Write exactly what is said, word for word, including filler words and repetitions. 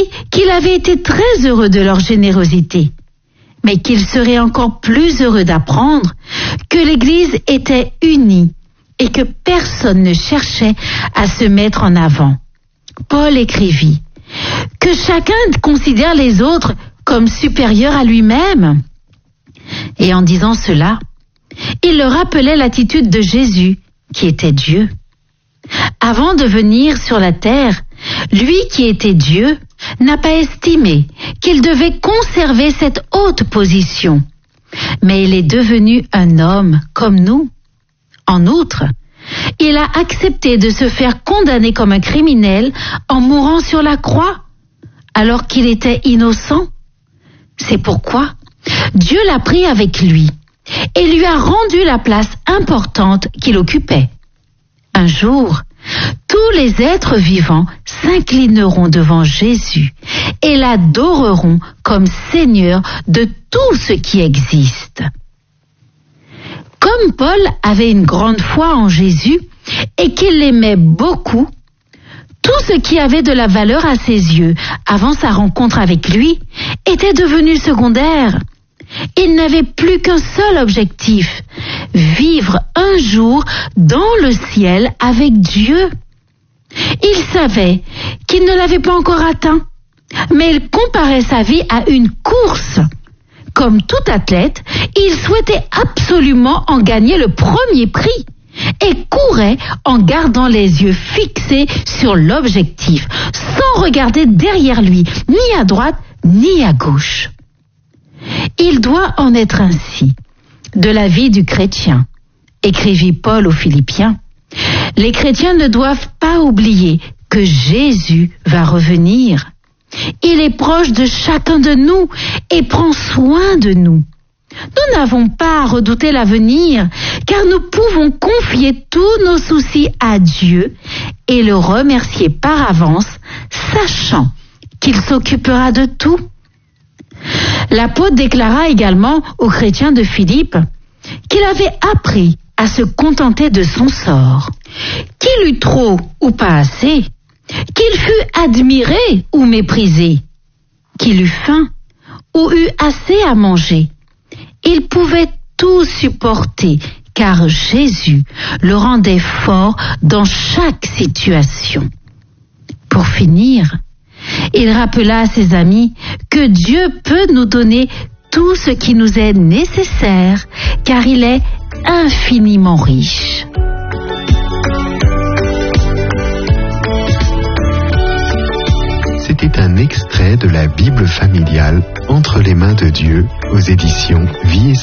qu'il avait été très heureux de leur générosité, mais qu'il serait encore plus heureux d'apprendre que l'Église était unie et que personne ne cherchait à se mettre en avant. Paul écrivit que chacun considère les autres comme supérieurs à lui-même. Et en disant cela, il leur rappelait l'attitude de Jésus, qui était Dieu. Avant de venir sur la terre, lui qui était Dieu n'a pas estimé qu'il devait conserver cette haute position, mais il est devenu un homme comme nous. En outre, il a accepté de se faire condamner comme un criminel en mourant sur la croix, alors qu'il était innocent. C'est pourquoi Dieu l'a pris avec lui et lui a rendu la place importante qu'il occupait. Un jour, tous les êtres vivants s'inclineront devant Jésus et l'adoreront comme Seigneur de tout ce qui existe. Comme Paul avait une grande foi en Jésus et qu'il l'aimait beaucoup, tout ce qui avait de la valeur à ses yeux avant sa rencontre avec lui était devenu secondaire. Il n'avait plus qu'un seul objectif, vivre un jour dans le ciel avec Dieu. Il savait qu'il ne l'avait pas encore atteint, mais il comparait sa vie à une course. Comme tout athlète, il souhaitait absolument en gagner le premier prix et courait en gardant les yeux fixés sur l'objectif, sans regarder derrière lui, ni à droite ni à gauche. Il doit en être ainsi de la vie du chrétien, écrivit Paul aux Philippiens. Les chrétiens ne doivent pas oublier que Jésus va revenir. Il est proche de chacun de nous et prend soin de nous. Nous n'avons pas à redouter l'avenir, car nous pouvons confier tous nos soucis à Dieu et le remercier par avance, sachant qu'il s'occupera de tout. L'apôtre déclara également aux chrétiens de Philippe qu'il avait appris à se contenter de son sort, qu'il eût trop ou pas assez, qu'il fût admiré ou méprisé, qu'il eût faim ou eût assez à manger. Il pouvait tout supporter, car Jésus le rendait fort dans chaque situation. Pour finir, il rappela à ses amis que Dieu peut nous donner tout ce qui nous est nécessaire, car il est infiniment riche. C'était un extrait de la Bible familiale Entre les mains de Dieu aux éditions Vie et